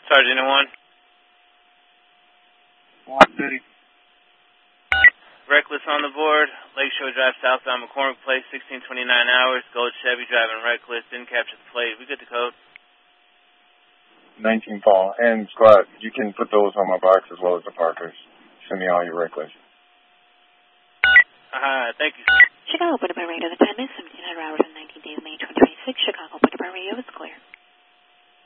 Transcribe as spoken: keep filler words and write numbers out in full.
Sergeant one. One City. Reckless on the board. Lakeshore Drive southbound McCormick Place, sixteen twenty-nine hours. Gold Chevy driving reckless. Didn't capture the plate. We good to code. nineteen Paul. And squad, you can put those on my box as well as the Parkers. Send me all your reckless. Uh-huh. Thank you. Chicago Boulevard Radio. The time is seventeen hundred hours and nineteen days, May twenty twenty-six. Chicago Boulevard Radio is clear.